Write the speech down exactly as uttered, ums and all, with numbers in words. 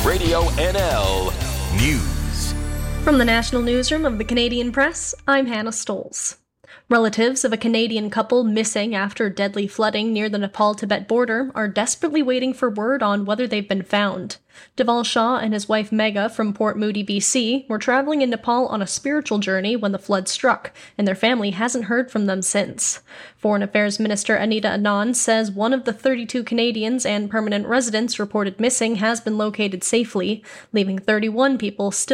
Radio N L News. From the National Newsroom of the Canadian Press, I'm Hannah Stoles. Relatives of a Canadian couple missing after deadly flooding near the Nepal-Tibet border are desperately waiting for word on whether they've been found. Deval Shaw and his wife Megha from Port Moody, B C, were traveling in Nepal on a spiritual journey when the flood struck, and their family hasn't heard from them since. Foreign Affairs Minister Anita Anand says one of the thirty-two Canadians and permanent residents reported missing has been located safely, leaving thirty-one people still